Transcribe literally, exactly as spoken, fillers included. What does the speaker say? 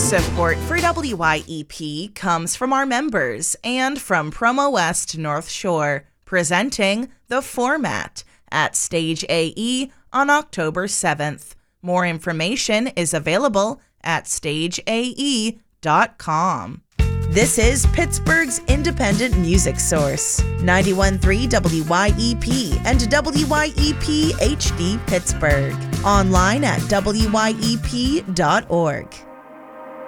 Support for W Y E P comes from our members and from Promo West North Shore, presenting The Format at Stage A E on October seventh. More information is available at stage a e dot com. This is Pittsburgh's independent music source, ninety-one point three W Y E P and W Y E P H D Pittsburgh. Online at W Y E P dot org.